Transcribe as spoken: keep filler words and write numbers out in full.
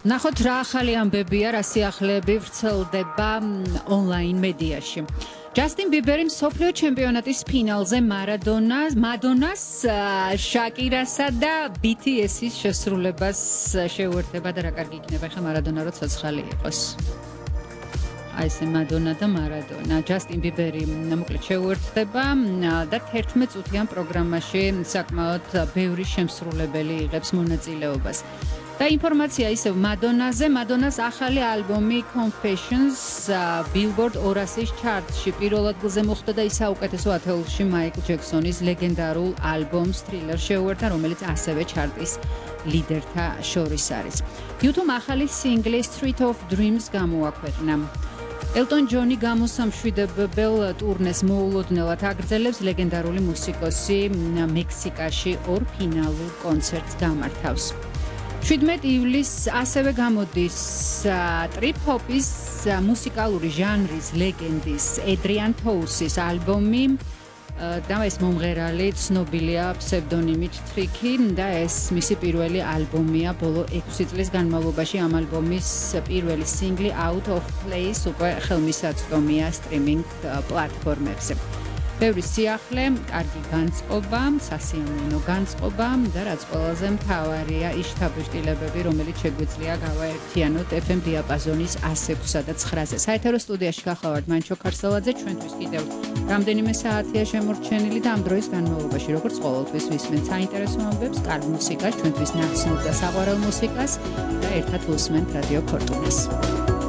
ნახოთ რა ახალი ამბებია, რა სიახლეები ვრცელდება ონლაინ მედიაში. ჯასტინ ბიბერი მსოფლიო ჩემპიონატის ფინალზე მარადონას, მადონას, შაკირასა და ბი თი ეს-ის შესრულებას შეუერთდება და რა კარგი იქნება ხა მარადონა რო ცოცხალი იყოს. აი ესე მადონა და მარადონა. ჯასტინ ბიბერი მოკლედ შეუერთდება და თერთმეტ წუთიან პროგრამაში საკმაოდ ბევრი შემსრულებელი იღებს მონაწილეობას. და ინფორმაცია ისევ მადონაზე, მადონას ახალი ალბომი Confessions Billboard ორასის ჩარტში პირველ ადგილზე მოხვდა და ის საუკეთესო ათეულში მაიკლ ჯექსონის ლეგენდარულ ალბომს Thriller შეუერთდა, რომელიც ასევე ჩარტის ლიდერთა შორის არის. YouTube ახალი სინგლი Street of Dreams გამოაქვეყნა. ელტონ ჯონი გამოსამშვიდებელ ტურნეს მოულოდნელად აგრძელებს, ლეგენდარული მუსიკოსი მექსიკაში ორ ფინალურ კონცერტს გამართავს. შვიდმეტი ივლისს ასევე გამოდის ტრიპ-ჰოპის მუსიკალური ჟანრის ლეგენდის Adrian Tous's ალბომი და ეს მომღერალი ცნობილია ფსევდონიმით Tricky და ეს მისი პირველი ალბომია ბოლო ექვსი წლის განმავლობაში. ამ ალბომის პირველი სინგლი Out of Place უკვე ხელმისაწვდომია სტრიმინგ პლატფორმებზე. ბევრი სიახლე, კარგი განწყობა, სასიამოვნო განწყობა და რაც ყველაზე მთავარია, ის შთაბეჭდილებები, რომელიც შეგვიძლია გავაერთიანოთ ეფ ემ დიაპაზონის ასექვსა და ცხრაზე. საეთერო სტუდიაში გახლავართ მანჩო ქარსელაძე, ჩვენთვის კიდევ რამდენიმე საათია შემორჩენილი და ამ დროის განმავლობაში, როგორც ყოველთვის ვისმენთ საინტერესო ამბებს, კარგ მუსიკას, ჩვენთვის ნაცნობ და საყვარელ მუსიკას და ერთად ვუსმენთ რადიო ფორტუნას.